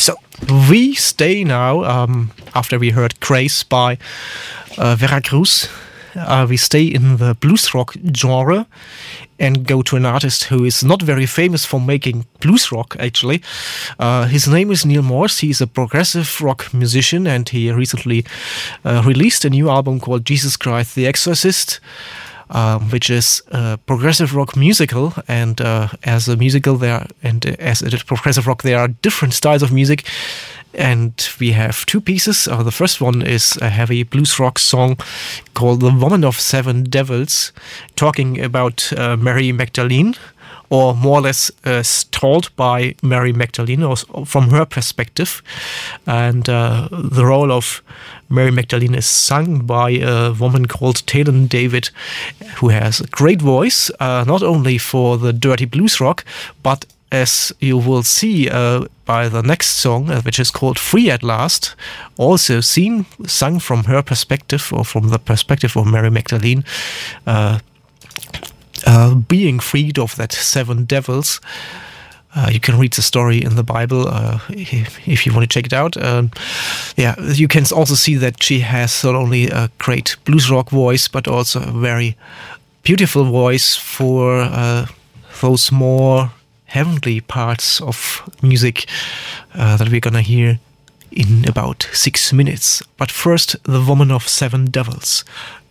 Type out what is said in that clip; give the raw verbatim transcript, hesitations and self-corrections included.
So we stay now, um, after we heard Grace by uh, Veracruz, uh, we stay in the blues rock genre and go to an artist who is not very famous for making blues rock, actually. Uh, his name is Neal Morse. He's a progressive rock musician, and he recently uh, released a new album called Jesus Christ the Exorcist, Um, which is a progressive rock musical, and uh, as a musical there, and as it is progressive rock, there are different styles of music, and we have two pieces. Uh, the first one is a heavy blues rock song called "The Woman of Seven Devils," talking about uh, Mary Magdalene, or more or less uh, told by Mary Magdalene, or from her perspective, and uh, the role of Mary Magdalene is sung by a woman called Taylor David, who has a great voice, uh, not only for the dirty blues rock, but as you will see uh, by the next song, uh, which is called Free at Last, also seen, sung from her perspective, or from the perspective of Mary Magdalene, uh, uh, being freed of that seven devils. Uh, you can read the story in the Bible uh, if, if you want to check it out. Um, yeah, you can also see that she has not only a great blues rock voice, but also a very beautiful voice for uh, those more heavenly parts of music uh, that we're gonna hear in about six minutes. But first, The Woman of Seven Devils.